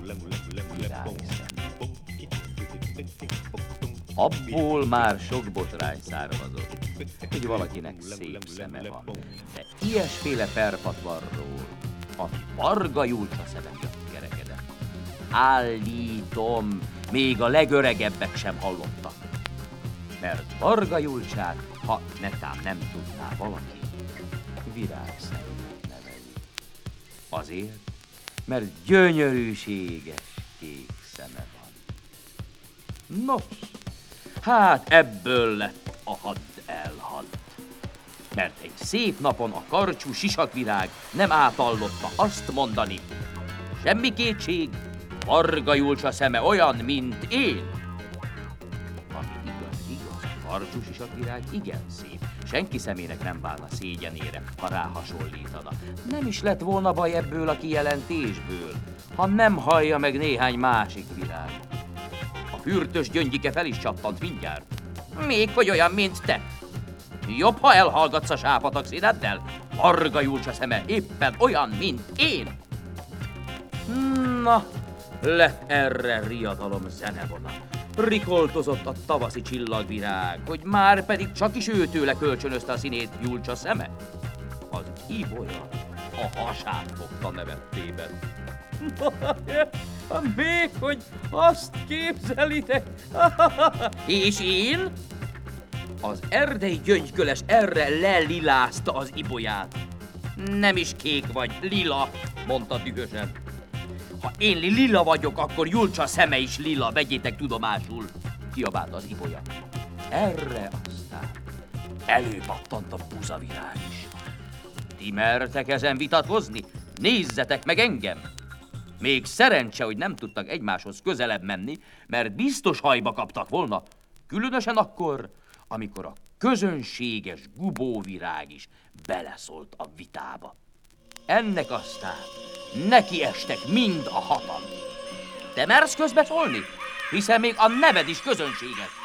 Abból már sok botrány származott, hogy valakinek szép szeme van. De ilyesféle perpatvarról a Varga Julcsa szeme miatt kerekedett. Állítom, még a legöregebbek sem hallottak. Mert Varga Julcsát, ha netán nem tudná valaki, virágszemnek neveli. Azért, mert gyönyörűséges kék szeme van. Nos, hát ebből lett a hadd elhadt. Mert egy szép napon a karcsú sisakvirág nem átallotta azt mondani: semmi kétség, Varga Julcsa szeme olyan, mint én. Ami igaz, a karcsú sisakvirág igen szép. Senki szemének nem válna szégyenére, ha ráhasonlítana. Nem is lett volna baj ebből a kijelentésből, ha nem hallja meg néhány másik virág. A fürtös gyöngyike fel is csattant mindjárt. Még hogy olyan, mint te. Jobb, ha elhallgatsz a sápatak színeddel. Varga Julcsa szeme éppen olyan, mint én. Na, lett erre riadalom zenevona. Rikoltozott a tavaszi csillagvirág, hogy már pedig csak is őtőle kölcsönözte a színét Julcsa szeme. Az ibolya a hasát fogta nevettében. Még hogy azt képzelitek? És én? Az erdei gyöngyköles erre lelilázta az ibolyát. Nem is kék vagy, lila, mondta dühösen. Ha én lila vagyok, akkor Julcsa szeme is lila, vegyétek tudomásul, kiabált az ibolya. Erre aztán előpattant a buzavirág is. Ti mertek ezen vitatkozni? Nézzetek meg engem! Még szerencse, hogy nem tudtak egymáshoz közelebb menni, mert biztos hajba kaptak volna. Különösen akkor, amikor a közönséges gubóvirág is beleszólt a vitába. Ennek aztán nekiestek mind a hatan. Te mersz közbeszólni? Hiszen még a neved is közönséges.